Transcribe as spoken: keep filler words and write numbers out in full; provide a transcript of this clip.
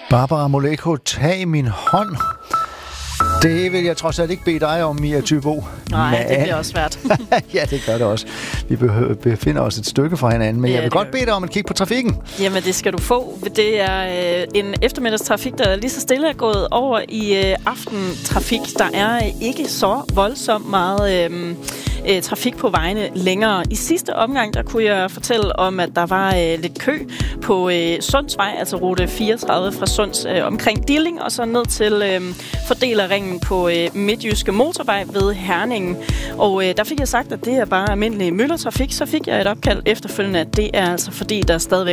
Barbara Moleko, tag min hånd. Det vil jeg trods alt ikke bede dig om, Mia Thybo. Nej, men... det bliver også svært. Ja, det gør det også. Vi behøver, befinder os et stykke fra hinanden, men ja, jeg vil godt gør. bede dig om at kigge på trafikken. Jamen, det skal du få. Det er øh, en eftermiddagstrafik, der lige så stille er gået over i øh, aftentrafik. Der er øh, ikke så voldsomt meget øh, øh, trafik på vejene længere. I sidste omgang, der kunne jeg fortælle om, at der var øh, lidt kø på øh, Sundsvej, altså rute fireogtredive fra Sunds øh, omkring Dilling, og så ned til øh, fordelerringen på øh, Midtjyske Motorvej ved Herningen. Og øh, der fik jeg sagt, at det er bare almindelig møllertrafik. Så fik jeg et opkald efterfølgende, at det er altså fordi, der stadigvæk